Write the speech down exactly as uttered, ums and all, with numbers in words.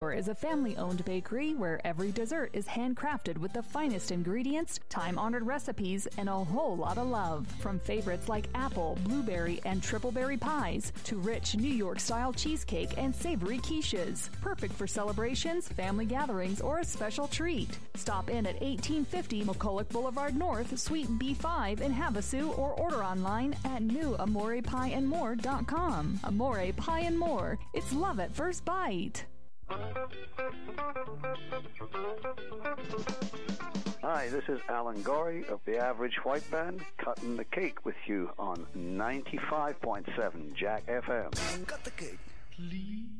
is a family-owned bakery where every dessert is handcrafted with the finest ingredients, time-honored recipes, and a whole lot of love. From favorites like apple, blueberry, and triple berry pies to rich New York-style cheesecake and savory quiches. Perfect for celebrations, family gatherings, or a special treat. Stop in at eighteen fifty McCulloch Boulevard North, Suite B five in Havasu, or order online at new amore pie and more dot com. Amore Pie and More. It's love at first bite. Hi, this is Alan Gorey of the Average White Band, cutting the cake with you on ninety-five point seven Jack F M. Cut the cake, please.